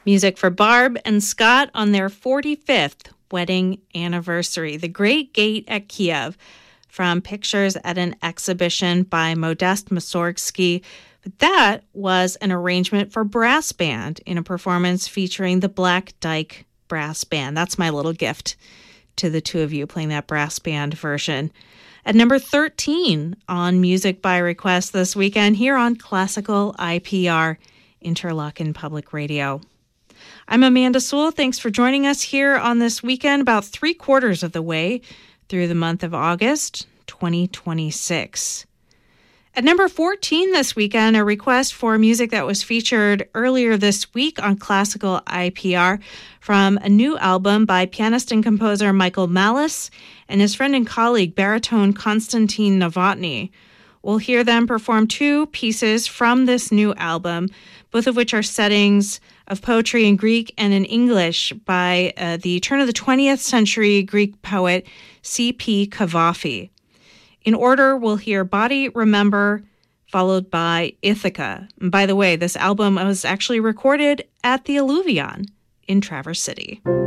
Music for Barb and Scott on their 45th wedding anniversary. The Great Gate at Kiev, from pictures at an exhibition by Modest Mussorgsky. But that was an arrangement for brass band in a performance featuring the Black Dyke Brass Band. That's my little gift to the two of you, playing that brass band version. At number 13 on Music by Request this weekend here on Classical IPR, Interlochen Public Radio. I'm Amanda Sewell. Thanks for joining us here on this weekend, about 3/4 of the way through the month of August 2026. At number 14 this weekend, a request for music that was featured earlier this week on Classical IPR from a new album by pianist and composer Michael Malice and his friend and colleague baritone Konstantin Novotny. We'll hear them perform two pieces from this new album, both of which are settings of poetry in Greek and in English by the turn of the 20th century Greek poet C.P. Cavafy. In order, we'll hear Body Remember, followed by Ithaca. And by the way, this album was actually recorded at the Alluvion in Traverse City.